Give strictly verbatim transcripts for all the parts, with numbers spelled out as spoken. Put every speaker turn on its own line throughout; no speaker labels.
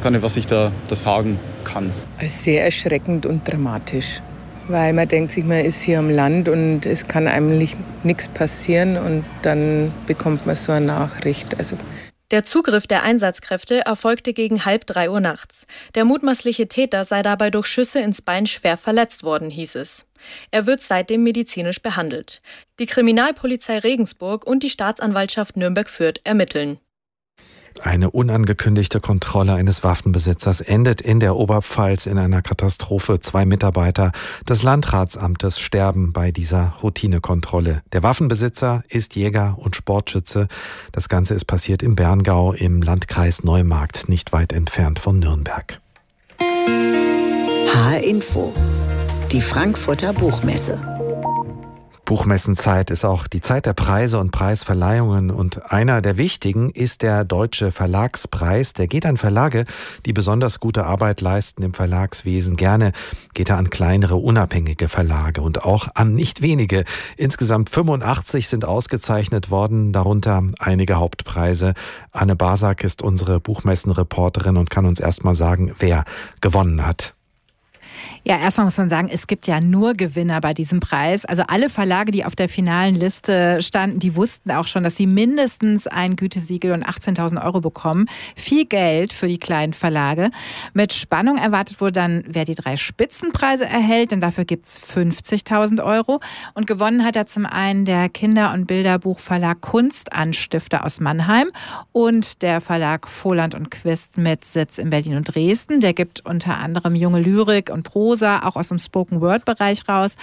gar nicht, was ich da, da sagen kann.
Sehr erschreckend und dramatisch. Weil man denkt sich, man ist hier am Land und es kann eigentlich nichts passieren und dann bekommt man so eine Nachricht. Also
Der Zugriff der Einsatzkräfte erfolgte gegen halb drei Uhr nachts. Der mutmaßliche Täter sei dabei durch Schüsse ins Bein schwer verletzt worden, hieß es. Er wird seitdem medizinisch behandelt. Die Kriminalpolizei Regensburg und die Staatsanwaltschaft Nürnberg-Fürth ermitteln.
Eine unangekündigte Kontrolle eines Waffenbesitzers endet in der Oberpfalz in einer Katastrophe. Zwei Mitarbeiter des Landratsamtes sterben bei dieser Routinekontrolle. Der Waffenbesitzer ist Jäger und Sportschütze. Das Ganze ist passiert im Berngau im Landkreis Neumarkt, nicht weit entfernt von Nürnberg.
H R-Info, die Frankfurter Buchmesse.
Buchmessenzeit ist auch die Zeit der Preise und Preisverleihungen und einer der wichtigen ist der Deutsche Verlagspreis. Der geht an Verlage, die besonders gute Arbeit leisten im Verlagswesen. Gerne geht er an kleinere, unabhängige Verlage und auch an nicht wenige. Insgesamt fünfundachtzig sind ausgezeichnet worden, darunter einige Hauptpreise. Anne Basak ist unsere Buchmessenreporterin und kann uns erst mal sagen, wer gewonnen hat.
Ja, erstmal muss man sagen, es gibt ja nur Gewinner bei diesem Preis. Also alle Verlage, die auf der finalen Liste standen, die wussten auch schon, dass sie mindestens ein Gütesiegel und achtzehntausend Euro bekommen. Viel Geld für die kleinen Verlage. Mit Spannung erwartet wurde dann, wer die drei Spitzenpreise erhält, denn dafür gibt es fünfzigtausend Euro. Und gewonnen hat er zum einen der Kinder- und Bilderbuchverlag Kunstanstifter aus Mannheim und der Verlag Voland und Quist mit Sitz in Berlin und Dresden. Der gibt unter anderem junge Lyrik und Prosa, auch aus dem Spoken-Word-Bereich raus.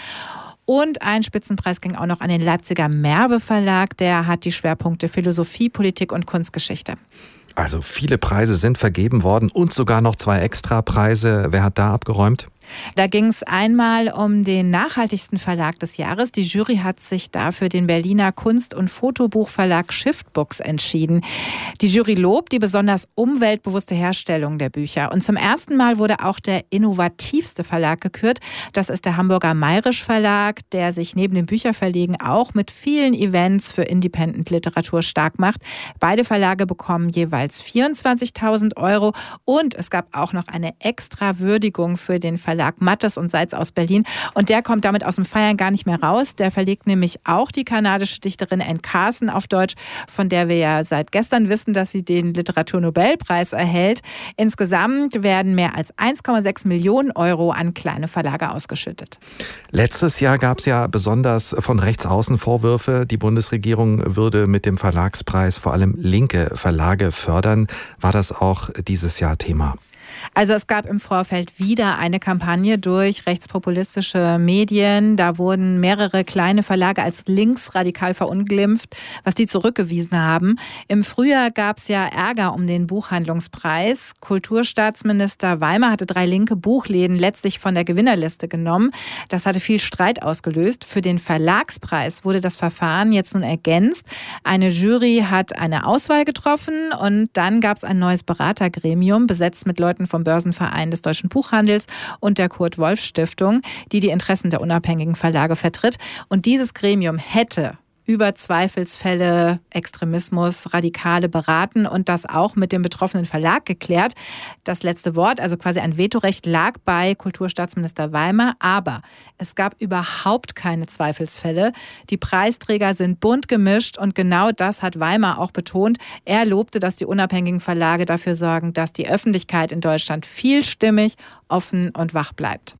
Und ein Spitzenpreis ging auch noch an den Leipziger Merve Verlag. Der hat die Schwerpunkte Philosophie, Politik und Kunstgeschichte.
Also viele Preise sind vergeben worden und sogar noch zwei Extrapreise. Wer hat da abgeräumt?
Da ging es einmal um den nachhaltigsten Verlag des Jahres. Die Jury hat sich dafür den Berliner Kunst- und Fotobuchverlag Shiftbooks entschieden. Die Jury lobt die besonders umweltbewusste Herstellung der Bücher. Und zum ersten Mal wurde auch der innovativste Verlag gekürt. Das ist der Hamburger Mayrisch Verlag, der sich neben den Bücherverlegen auch mit vielen Events für Independent-Literatur stark macht. Beide Verlage bekommen jeweils vierundzwanzigtausend Euro. Und es gab auch noch eine extra Würdigung für den Verlag Mattes und Seitz aus Berlin. Und der kommt damit aus dem Feiern gar nicht mehr raus. Der verlegt nämlich auch die kanadische Dichterin Anne Carson auf Deutsch, von der wir ja seit gestern wissen, dass sie den Literaturnobelpreis erhält. Insgesamt werden mehr als eins Komma sechs Millionen Euro an kleine Verlage ausgeschüttet.
Letztes Jahr gab es ja besonders von rechts außen Vorwürfe, die Bundesregierung würde mit dem Verlagspreis vor allem linke Verlage fördern. War das auch dieses Jahr Thema?
Also es gab im Vorfeld wieder eine Kampagne durch rechtspopulistische Medien. Da wurden mehrere kleine Verlage als linksradikal verunglimpft, was die zurückgewiesen haben. Im Frühjahr gab es ja Ärger um den Buchhandlungspreis. Kulturstaatsminister Weimer hatte drei linke Buchläden letztlich von der Gewinnerliste genommen. Das hatte viel Streit ausgelöst. Für den Verlagspreis wurde das Verfahren jetzt nun ergänzt. Eine Jury hat eine Auswahl getroffen und dann gab es ein neues Beratergremium, besetzt mit Leuten vom Börsenverein des Deutschen Buchhandels und der Kurt-Wolf-Stiftung, die die Interessen der unabhängigen Verlage vertritt. Und dieses Gremium hätte über Zweifelsfälle, Extremismus, Radikale beraten und das auch mit dem betroffenen Verlag geklärt. Das letzte Wort, also quasi ein Vetorecht, lag bei Kulturstaatsminister Weimer, aber es gab überhaupt keine Zweifelsfälle. Die Preisträger sind bunt gemischt und genau das hat Weimer auch betont. Er lobte, dass die unabhängigen Verlage dafür sorgen, dass die Öffentlichkeit in Deutschland vielstimmig, offen und wach bleibt.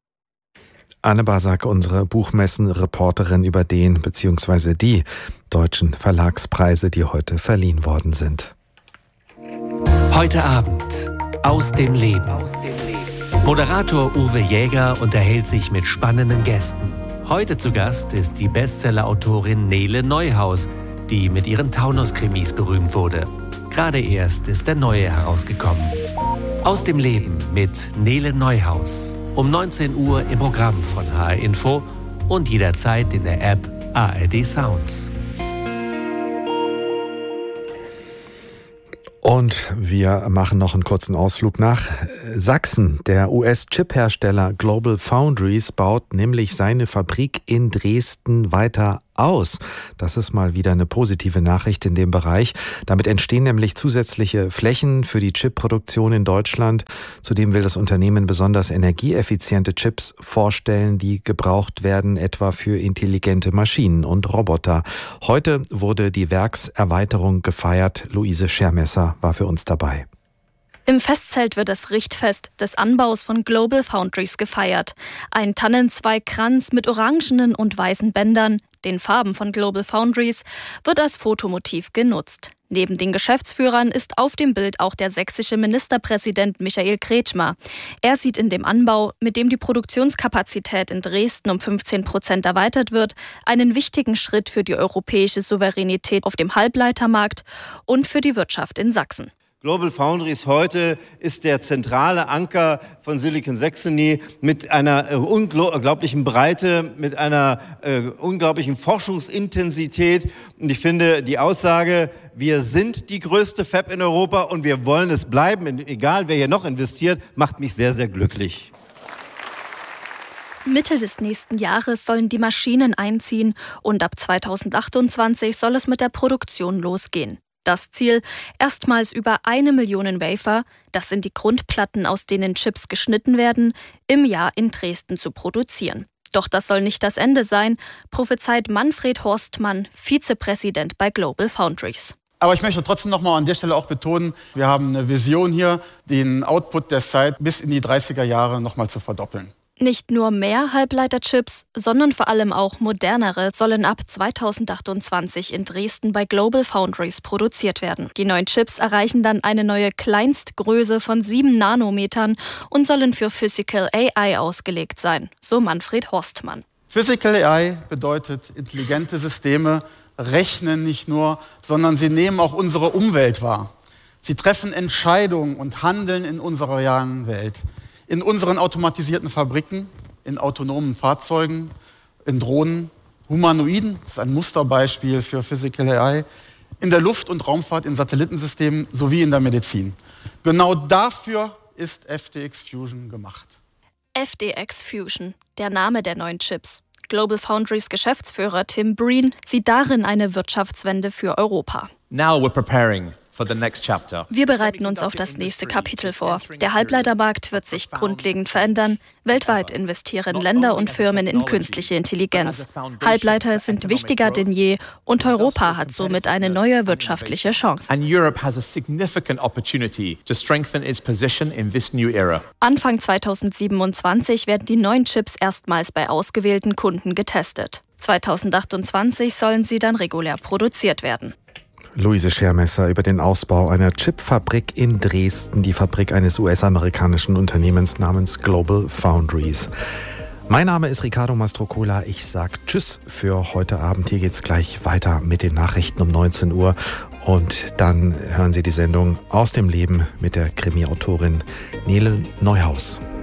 Anne Basak, unsere Buchmessen-Reporterin über den bzw. die deutschen Verlagspreise, die heute verliehen worden sind.
Heute Abend aus dem Leben. Moderator Uwe Jäger unterhält sich mit spannenden Gästen. Heute zu Gast ist die Bestseller-Autorin Nele Neuhaus, die mit ihren Taunus-Krimis berühmt wurde. Gerade erst ist der neue herausgekommen. Aus dem Leben mit Nele Neuhaus. Um neunzehn Uhr im Programm von H R-Info und jederzeit in der App A R D Sounds.
Und wir machen noch einen kurzen Ausflug nach Sachsen. Der U S-Chip-Hersteller Global Foundries baut nämlich seine Fabrik in Dresden weiter aus. Das ist mal wieder eine positive Nachricht in dem Bereich. Damit entstehen nämlich zusätzliche Flächen für die Chipproduktion in Deutschland. Zudem will das Unternehmen besonders energieeffiziente Chips vorstellen, die gebraucht werden, etwa für intelligente Maschinen und Roboter. Heute wurde die Werkserweiterung gefeiert. Luise Schermesser war für uns dabei.
Im Festzelt wird das Richtfest des Anbaus von Global Foundries gefeiert. Ein Tannenzweigkranz mit orangenen und weißen Bändern, den Farben von Global Foundries, wird als Fotomotiv genutzt. Neben den Geschäftsführern ist auf dem Bild auch der sächsische Ministerpräsident Michael Kretschmer. Er sieht in dem Anbau, mit dem die Produktionskapazität in Dresden um fünfzehn Prozent erweitert wird, einen wichtigen Schritt für die europäische Souveränität auf dem Halbleitermarkt und für die Wirtschaft in Sachsen.
Global Foundries heute ist der zentrale Anker von Silicon Saxony mit einer äh, unglaublichen Breite, mit einer äh, unglaublichen Forschungsintensität. Und ich finde die Aussage, wir sind die größte Fab in Europa und wir wollen es bleiben, egal wer hier noch investiert, macht mich sehr, sehr glücklich.
Mitte des nächsten Jahres sollen die Maschinen einziehen und ab zweitausendachtundzwanzig soll es mit der Produktion losgehen. Das Ziel, erstmals über eine Million Wafer, das sind die Grundplatten, aus denen Chips geschnitten werden, im Jahr in Dresden zu produzieren. Doch das soll nicht das Ende sein, prophezeit Manfred Horstmann, Vizepräsident bei Global Foundries.
Aber ich möchte trotzdem noch mal an der Stelle auch betonen, wir haben eine Vision hier, den Output der Site bis in die dreißiger Jahre noch mal zu verdoppeln.
Nicht nur mehr Halbleiterchips, sondern vor allem auch modernere sollen ab zweitausendachtundzwanzig in Dresden bei Global Foundries produziert werden. Die neuen Chips erreichen dann eine neue Kleinstgröße von sieben Nanometern und sollen für Physical A I ausgelegt sein, so Manfred Horstmann.
Physical A I bedeutet, intelligente Systeme rechnen nicht nur, sondern sie nehmen auch unsere Umwelt wahr. Sie treffen Entscheidungen und handeln in unserer realen Welt. In unseren automatisierten Fabriken, in autonomen Fahrzeugen, in Drohnen, Humanoiden, das ist ein Musterbeispiel für Physical A I, in der Luft- und Raumfahrt, in Satellitensystemen sowie in der Medizin. Genau dafür ist F D X Fusion gemacht.
F D X Fusion, der Name der neuen Chips. Global Foundries Geschäftsführer Tim Breen sieht darin eine Wirtschaftswende für Europa.
Now we're preparing.
Wir bereiten uns auf das nächste Kapitel vor. Der Halbleitermarkt wird sich grundlegend verändern. Weltweit investieren Länder und Firmen in künstliche Intelligenz. Halbleiter sind wichtiger denn je und Europa hat somit eine neue wirtschaftliche Chance. Anfang zweitausendsiebenundzwanzig werden die neuen Chips erstmals bei ausgewählten Kunden getestet. zweitausendachtundzwanzig sollen sie dann regulär produziert werden.
Luise Schermesser über den Ausbau einer Chipfabrik in Dresden, die Fabrik eines U S-amerikanischen Unternehmens namens Global Foundries. Mein Name ist Ricardo Mastrocola. Ich sage Tschüss für heute Abend. Hier geht's gleich weiter mit den Nachrichten um neunzehn Uhr. Und dann hören Sie die Sendung Aus dem Leben mit der Krimi-Autorin Nele Neuhaus.